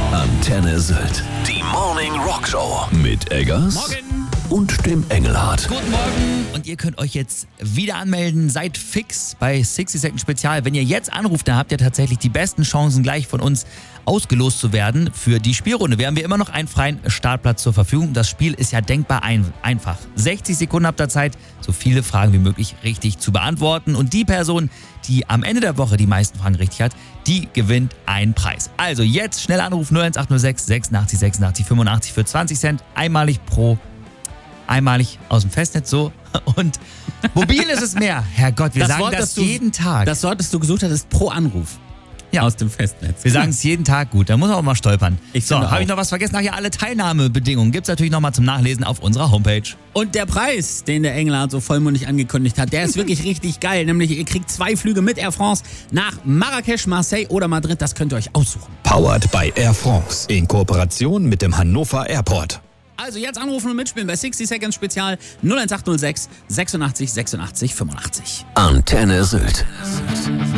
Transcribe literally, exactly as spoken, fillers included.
Antenne Sylt. Die Morning Rock Show. Mit Eggers. Morgen. Und dem Engelhardt. Guten Morgen. Und ihr könnt euch jetzt wieder anmelden. Seid fix bei sixty Second Spezial. Wenn ihr jetzt anruft, dann habt ihr tatsächlich die besten Chancen, gleich von uns ausgelost zu werden für die Spielrunde. Wir haben wir immer noch einen freien Startplatz zur Verfügung. Das Spiel ist ja denkbar ein, einfach. sechzig Sekunden habt ihr Zeit, so viele Fragen wie möglich richtig zu beantworten. Und die Person, die am Ende der Woche die meisten Fragen richtig hat, die gewinnt einen Preis. Also jetzt schnell anrufen null eins acht null sechs sechsundachtzig sechsundachtzig fünfundachtzig für zwanzig Cent. Einmalig pro Einmalig aus dem Festnetz so. Und mobil ist es mehr. Herrgott, wir Das sagen Wort, das das du- jeden Tag. Das Wort, das du gesucht hast, ist pro Anruf. Ja. Aus dem Festnetz. Wir sagen es jeden Tag gut, da muss man auch mal stolpern. Ich so, finde habe ich auch. noch was vergessen? Ach ja, alle Teilnahmebedingungen gibt es natürlich nochmal zum Nachlesen auf unserer Homepage. Und der Preis, den der Engelhardt so vollmundig angekündigt hat, der ist wirklich richtig geil. Nämlich, ihr kriegt zwei Flüge mit Air France nach Marrakesch, Marseille oder Madrid. Das könnt ihr euch aussuchen. Powered by Air France. In Kooperation mit dem Hannover Airport. Also jetzt anrufen und mitspielen bei sixty Seconds Spezial null eins acht null sechs sechsundachtzig sechsundachtzig fünfundachtzig. Antenne Sylt.